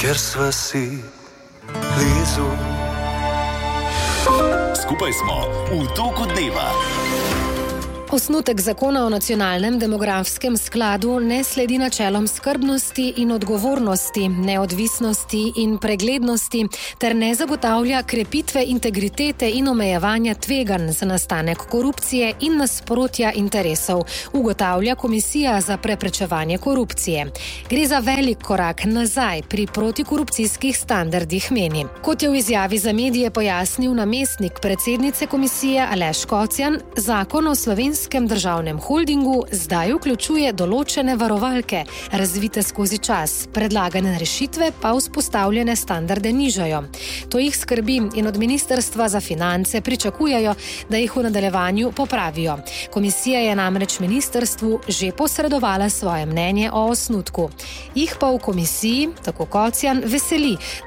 kjer sva si blizu. Skupaj smo v toku dneva. Osnutek zakona o nacionalnem demografskem skladu ne sledi načelom skrbnosti in odgovornosti, neodvisnosti in preglednosti ter ne zagotavlja krepitve integritete in omejevanja tveganj za nastanek korupcije in nasprotja interesov, ugotavlja Komisija za preprečevanje korupcije. Gre za velik korak nazaj pri protikorupcijskih standardih, meni. Kot je v izjavi za medije pojasnil namestnik predsednice komisije Aleš Kocjan, zakon o Slovenskem državnem holdingu zdaj vključuje določene varovalke, razvite skozi čas, predlagane rešitve pa vzpostavljene standarde nižajo. To jih skrbi in od Ministrstva za finance pričakujejo, da jih v nadaljevanju popravijo. Komisija je namreč ministrstvu že posredovala svoje mnenje o osnutku. Jih pa v komisiji, tako Kocjan, veseli,